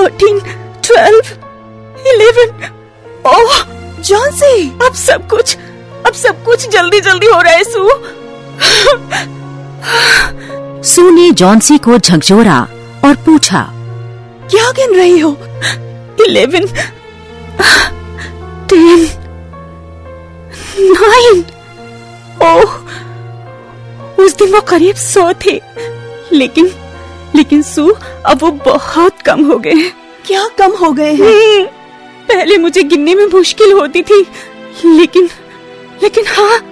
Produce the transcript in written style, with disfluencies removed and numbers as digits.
13, 12, 11। ओह Johnsy, अब सब कुछ जल्दी जल्दी हो रहा है सू। सू ने जॉन्सी को झकझोरा और पूछा, क्या गिन रही हो? 11, 10, 9। ओह, उस दिन वो करीब 100 थे, लेकिन सू अब वो बहुत कम हो गए। क्या कम हो गए हैं? पहले मुझे गिनने में मुश्किल होती थी, लेकिन हाँ,